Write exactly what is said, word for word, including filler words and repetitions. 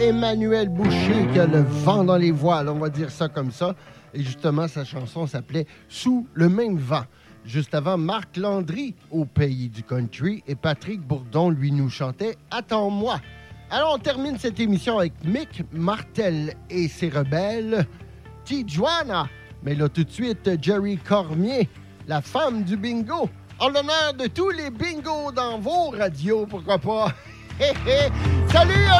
Emmanuel Boucher qui a le vent dans les voiles, on va dire ça comme ça. Et justement, sa chanson s'appelait « Sous le même vent ». Juste avant, Marc Landry au pays du country et Patrick Bourdon, lui, nous chantait « Attends-moi ». Alors, on termine cette émission avec Mick Martel et ses rebelles, Tijuana. Mais là, tout de suite, Jerry Cormier, la femme du bingo, en l'honneur de tous les bingos dans vos radios, pourquoi pas. Salut!